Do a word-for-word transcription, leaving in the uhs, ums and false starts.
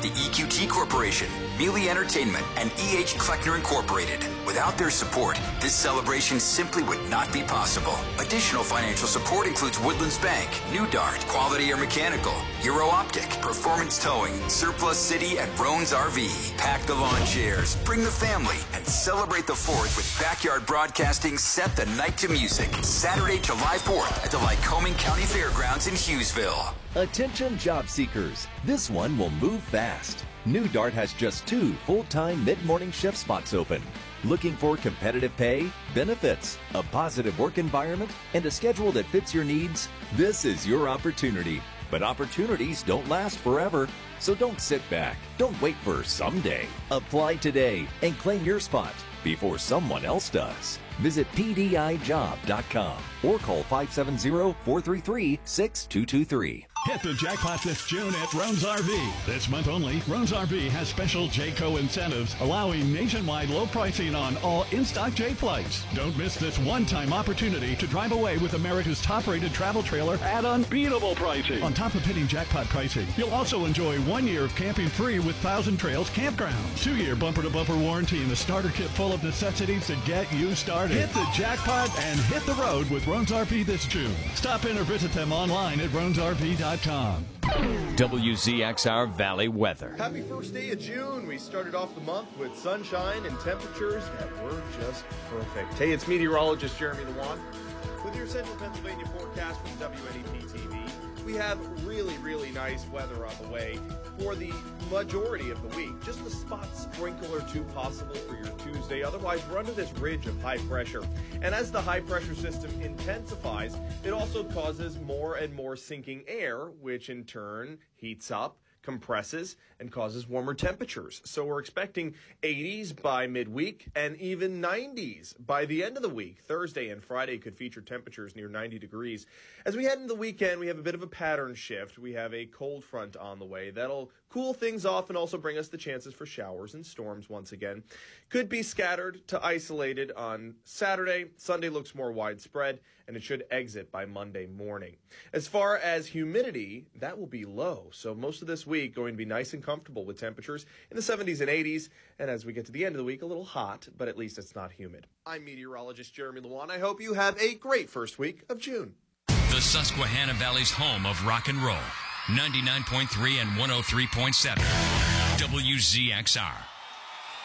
the E Q T Corporation, Mealy Entertainment, and E H Kleckner Incorporated. Without their support, this celebration simply would not be possible. Additional financial support includes Woodlands Bank, New Dart, Quality Air Mechanical, Euro Optic, Performance Towing, Surplus City, and Roan's R V. Pack the lawn chairs, bring the family, and celebrate the fourth with Backyard Broadcasting Set the Night to Music. Saturday, July fourth at the Lycoming County Fairgrounds in Hughesville. Attention job seekers, this one will move fast. New Dart has just two full-time mid-morning shift spots open. Looking for competitive pay, benefits, a positive work environment, and a schedule that fits your needs? This is your opportunity. But opportunities don't last forever, so don't sit back. Don't wait for someday. Apply today and claim your spot before someone else does. Visit P D I job dot com or call five seven zero, four three three, six two two three. Hit the jackpot this June at Roan's R V. This month only, Roan's R V has special Jayco incentives, allowing nationwide low pricing on all in-stock J flights. Don't miss this one-time opportunity to drive away with America's top-rated travel trailer at unbeatable pricing. On top of hitting jackpot pricing, you'll also enjoy one year of camping free with Thousand Trails Campgrounds, two-year bumper-to-bumper warranty, and a starter kit full of necessities to get you started. Hit the jackpot and hit the road with Roan's R V this June. Stop in or visit them online at roans R V dot com. W Z X R Valley weather. Happy first day of June. We started off the month with sunshine and temperatures that were just perfect. Hey, it's meteorologist Jeremy Lewan with your Central Pennsylvania forecast from W N E P T V. We have really, really nice weather on the way for the majority of the week. Just a spot sprinkle or two possible for your Tuesday. Otherwise, we're under this ridge of high pressure. And as the high pressure system intensifies, it also causes more and more sinking air, which in turn heats up, compresses, and causes warmer temperatures. So we're expecting eighties by midweek and even nineties by the end of the week. Thursday and Friday could feature temperatures near ninety degrees. As we head into the weekend, we have a bit of a pattern shift. We have a cold front on the way. That'll cool things off and also bring us the chances for showers and storms once again. Could be scattered to isolated on Saturday. Sunday looks more widespread, and it should exit by Monday morning. As far as humidity, that will be low. So most of this week going to be nice and comfortable with temperatures in the seventies and eighties. And as we get to the end of the week, a little hot, but at least it's not humid. I'm meteorologist Jeremy Lewan. I hope you have a great first week of June. The Susquehanna Valley's home of rock and roll. ninety-nine point three and one oh three point seven. W Z X R.